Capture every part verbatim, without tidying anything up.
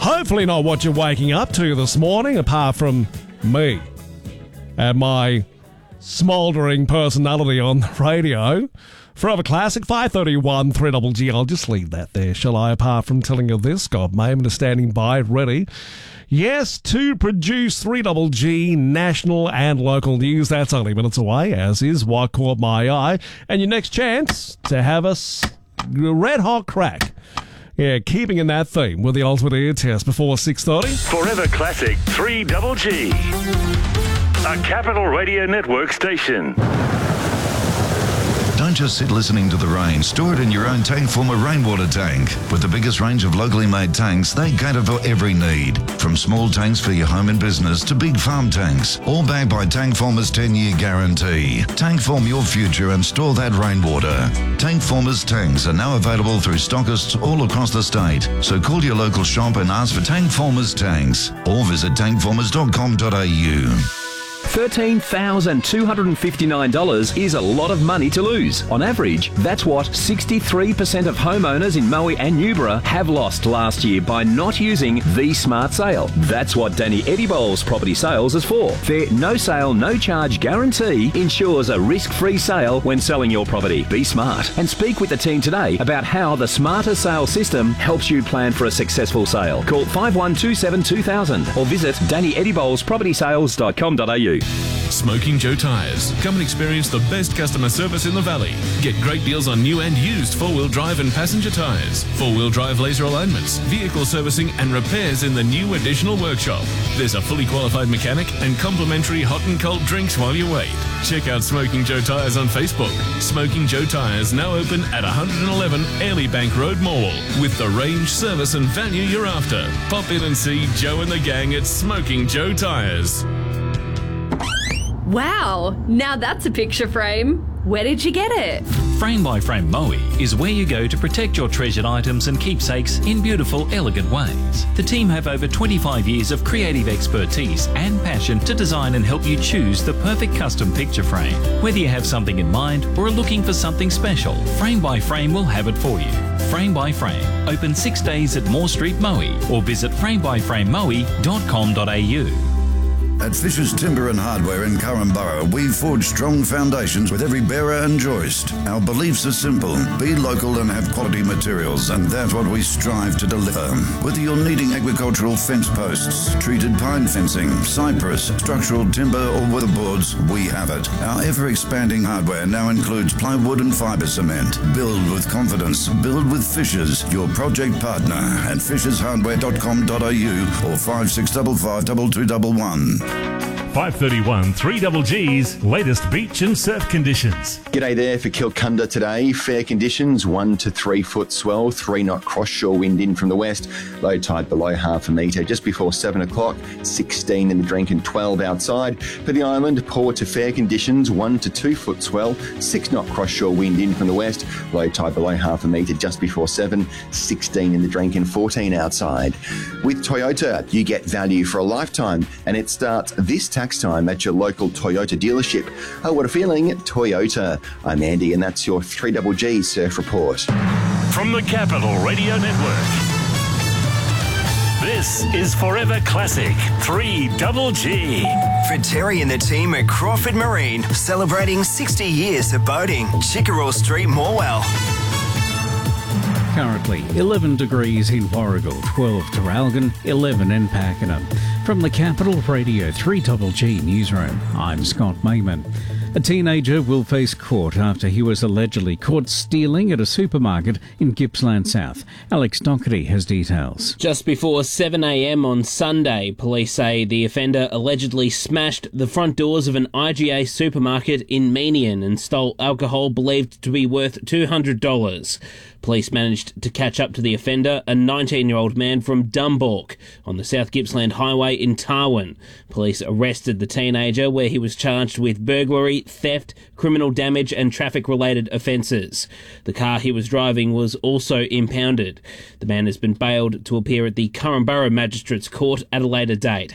Hopefully not what you're waking up to this morning, apart from me and my smouldering personality on the radio. Forever Classic, five thirty-one, three G G. I'll just leave that there, shall I? Apart from telling you this, Scott Mayman is standing by, ready. Yes, to produce three G G national and local news. That's only minutes away, as is What Caught My Eye. And your next chance to have us red hot crack. Yeah, keeping in that theme with the Ultimate Ear Test before six thirty. Forever Classic three G G. A Capital Radio Network station. Don't just sit listening to the rain. Store it in your own tank former rainwater tank. With the biggest range of locally made tanks, they cater for every need. From small tanks for your home and business to big farm tanks. All backed by Tankformer's ten-year guarantee. Tankform your future and store that rainwater. Tankformer's tanks are now available through stockists all across the state. So call your local shop and ask for Tankformer's tanks. Or visit tankformers dot com dot a u. thirteen thousand two hundred fifty-nine dollars is a lot of money to lose. On average, that's what sixty-three percent of homeowners in Moe and Newborough have lost last year by not using the Smart Sale. That's what Danny Edibol's Property Sales is for. Their no sale, no charge guarantee ensures a risk-free sale when selling your property. Be smart and speak with the team today about how the Smarter Sale system helps you plan for a successful sale. Call five one two seven two thousand or visit danny edibols property sales dot com dot a u. Smoking Joe Tyres. Come and experience the best customer service in the valley. Get great deals on new and used four-wheel drive and passenger tyres, four-wheel drive laser alignments, vehicle servicing and repairs in the new additional workshop. There's a fully qualified mechanic and complimentary hot and cold drinks while you wait. Check out Smoking Joe Tyres on Facebook. Smoking Joe Tyres now open at one eleven Airlie Bank Road, Morwell, with the range, service and value you're after. Pop in and see Joe and the gang at Smoking Joe Tyres. Wow, now that's a picture frame. Where did you get it? Frame by Frame Moe is where you go to protect your treasured items and keepsakes in beautiful, elegant ways. The team have over twenty-five years of creative expertise and passion to design and help you choose the perfect custom picture frame. Whether you have something in mind or are looking for something special, Frame by Frame will have it for you. Frame by Frame, open six days at Moore Street, Moe, or visit frame by frame moe dot com dot a u. At Fisher's Timber and Hardware in Currumborough, we forge strong foundations with every bearer and joist. Our beliefs are simple. Be local and have quality materials, and that's what we strive to deliver. Whether you're needing agricultural fence posts, treated pine fencing, cypress, structural timber or weatherboards, we have it. Our ever-expanding hardware now includes plywood and fibre cement. Build with confidence. Build with Fishers, your project partner at fishers hardware dot com dot a u or five six five five two two one one. five thirty-one, three G G's latest beach and surf conditions. G'day there for Kilcunda today. Fair conditions, one to three foot swell, three knot cross shore wind in from the west, low tide below half a metre just before seven o'clock, sixteen in the drink and twelve outside. For the island, poor to fair conditions, one to two foot swell, six knot cross shore wind in from the west, low tide below half a metre just before seven, sixteen in the drink and fourteen outside. With Toyota, you get value for a lifetime, and it starts this tax time at your local Toyota dealership. Oh, what a feeling, Toyota. I'm Andy, and that's your three G G Surf Report. From the Capital Radio Network, this is Forever Classic three G G. For Terry and the team at Crawford Marine, celebrating sixty years of boating. Chickerell Street, Morwell. Currently eleven degrees in Warragul, twelve Traralgon, eleven in Pakenham. From the Capital Radio three G G Newsroom, I'm Scott Mayman. A teenager will face court after he was allegedly caught stealing at a supermarket in Gippsland South. Alex Doherty has details. Just before seven a m on Sunday, police say the offender allegedly smashed the front doors of an I G A supermarket in Meenian and stole alcohol believed to be worth two hundred dollars. Police managed to catch up to the offender, a nineteen-year-old man from Dumbalk, on the South Gippsland Highway in Tarwin. Police arrested the teenager, where he was charged with burglary, theft, criminal damage and traffic-related offences. The car he was driving was also impounded. The man has been bailed to appear at the Currumborough Magistrates Court at a later date.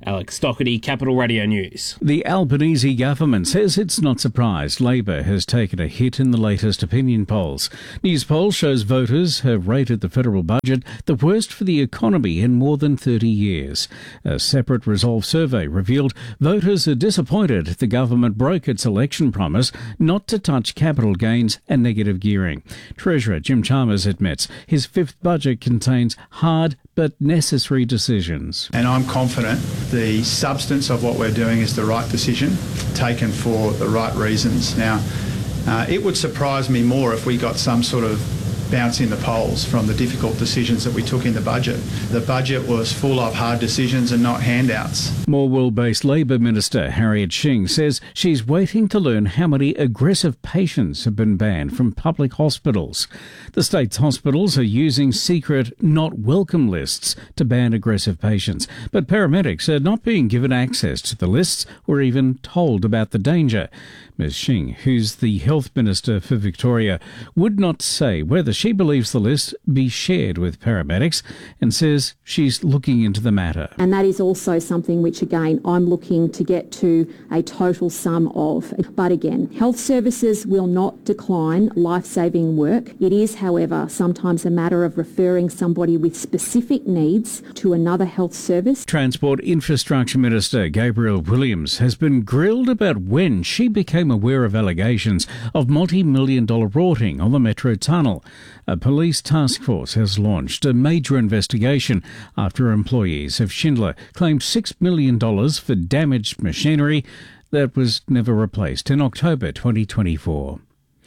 Alex Stockerty, Capital Radio News. The Albanese government says it's not surprised Labor has taken a hit in the latest opinion polls. News poll shows voters have rated the federal budget the worst for the economy in more than thirty years. A separate Resolve survey revealed voters are disappointed the government broke its election promise not to touch capital gains and negative gearing. Treasurer Jim Chalmers admits his fifth budget contains hard but necessary decisions. And I'm confident the substance of what we're doing is the right decision, taken for the right reasons. Now, uh, it would surprise me more if we got some sort of bounce in the polls from the difficult decisions that we took in the budget. The budget was full of hard decisions and not handouts. Morwell-based Labor Minister Harriet Shing says she's waiting to learn how many aggressive patients have been banned from public hospitals. The state's hospitals are using secret not welcome lists to ban aggressive patients, but paramedics are not being given access to the lists or even told about the danger. Miz Shing, who's the Health Minister for Victoria, would not say whether she believes the list be shared with paramedics and says she's looking into the matter. And that is also something which, again, I'm looking to get to a total sum of. But again, health services will not decline life-saving work. It is, however, sometimes a matter of referring somebody with specific needs to another health service. Transport Infrastructure Minister Gabrielle Williams has been grilled about when she became aware of allegations of multi-million dollar rorting on the Metro Tunnel. A police task force has launched a major investigation after employees of Schindler claimed six million dollars for damaged machinery that was never replaced in October twenty twenty-four.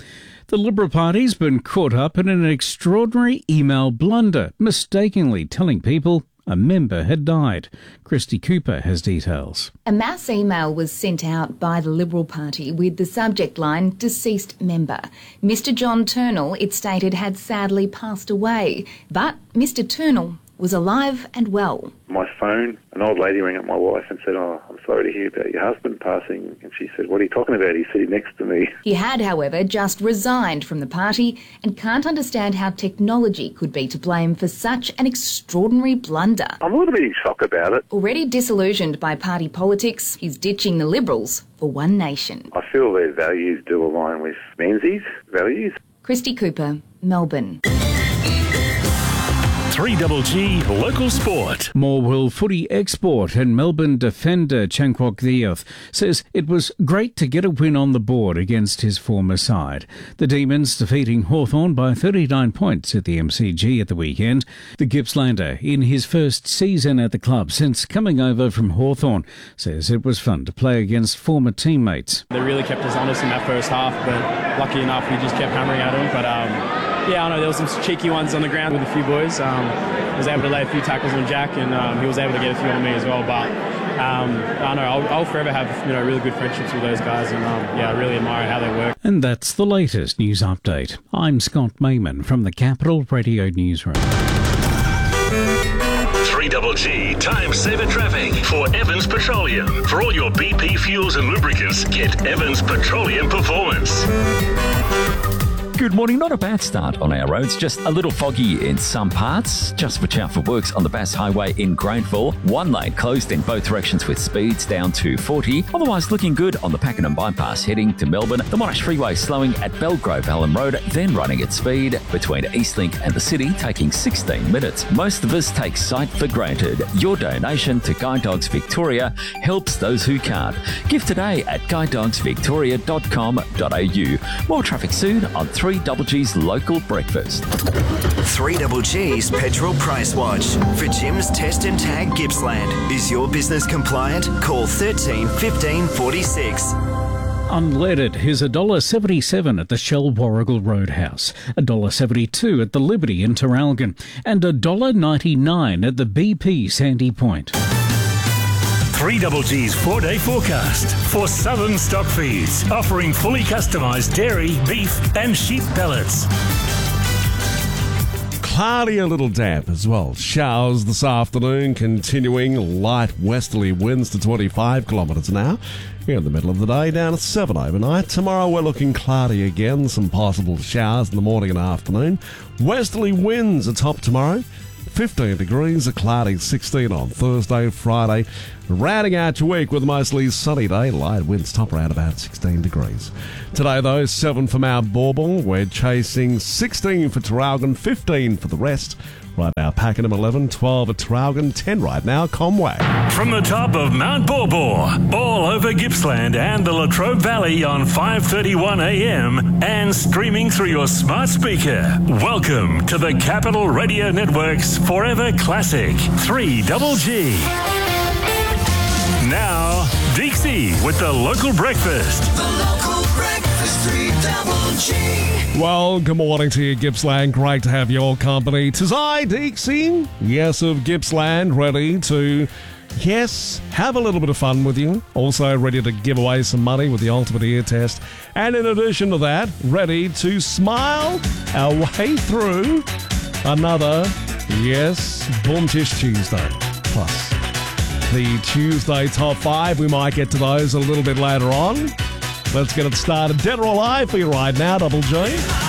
The Liberal Party's been caught up in an extraordinary email blunder, mistakenly telling people a member had died. Christy Cooper has details. A mass email was sent out by the Liberal Party with the subject line, deceased member. Mister John Turnell, it stated, had sadly passed away, but Mister Turnell was alive and well. My phone, an old lady rang up my wife and said, "Oh, I'm sorry to hear about your husband passing." And she said, "What are you talking about? He's sitting next to me." He had, however, just resigned from the party and can't understand how technology could be to blame for such an extraordinary blunder. I'm a little bit in shock about it. Already disillusioned by party politics, he's ditching the Liberals for One Nation. I feel their values do align with Menzies' values. Christy Cooper, Melbourne. three G G Local Sport. Morwell footy export and Melbourne defender Changkwok Dioth says it was great to get a win on the board against his former side. The Demons defeating Hawthorn by thirty-nine points at the M C G at the weekend. The Gippslander, in his first season at the club since coming over from Hawthorn, says it was fun to play against former teammates. They really kept us honest in that first half, but lucky enough we just kept hammering at them. But um, yeah, I know there was some cheeky ones on the ground with a few boys. Um, I was able to lay a few tackles on Jack, and um, he was able to get a few on me as well. But um, I know I'll, I'll forever have you know really good friendships with those guys, and um, yeah, I really admire how they work. And that's the latest news update. I'm Scott Mayman from the Capital Radio Newsroom. three G G Time Saver Traffic for Evans Petroleum. For all your B P fuels and lubricants, get Evans Petroleum Performance. Good morning. Not a bad start on our roads, just a little foggy in some parts. Just watch out for works on the Bass Highway in Granville. One lane closed in both directions with speeds down to forty. Otherwise looking good on the Pakenham Bypass heading to Melbourne. The Monash Freeway slowing at Belgrove Allen Road, then running at speed between Eastlink and the city, taking sixteen minutes. Most of us take sight for granted. Your donation to Guide Dogs Victoria helps those who can't. Give today at guide dogs victoria dot com dot a u. More traffic soon on three G G's Local Breakfast. three G G's Petrol Price Watch. For Jim's Test and Tag Gippsland. Is your business compliant? Call thirteen fifteen forty-six. Unleaded is one dollar seventy-seven at the Shell Warrigal Roadhouse, one dollar seventy-two at the Liberty in Terralgan, and one dollar ninety-nine at the B P Sandy Point. three G G's four-day forecast for Southern Stock Feeds, offering fully customised dairy, beef and sheep pellets. Cloudy, a little damp as well. Showers this afternoon, continuing light westerly winds to twenty-five kilometres an hour. Here in the middle of the day, down to seven overnight. Tomorrow we're looking cloudy again, some possible showers in the morning and afternoon. Westerly winds are top tomorrow, fifteen degrees, a cloudy sixteen on Thursday, Friday. Rounding out your week with a mostly sunny day, light winds top around about sixteen degrees. Today, though, seven for Mount Bauble. We're chasing sixteen for Traralgon, fifteen for the rest. Right now, Pakenham eleven, twelve at Traralgon, ten right now, Conway. From the top of Mount Bawbor, all over Gippsland and the Latrobe Valley on five thirty-one a m and streaming through your smart speaker. Welcome to the Capital Radio Network's Forever Classic, three Double G. Now, Dixie with the local breakfast. The local breakfast, three Double G. Well, good morning to you, Gippsland. Great to have your company. 'Tis I, Dixie, yes, of Gippsland, ready to, yes, have a little bit of fun with you. Also ready to give away some money with the Ultimate Ear Test. And in addition to that, ready to smile our way through another, yes, Boom Tish Tuesday. Plus, the Tuesday top five. We might get to those a little bit later on. Let's get it started. Dead or Alive for you right now, Double G.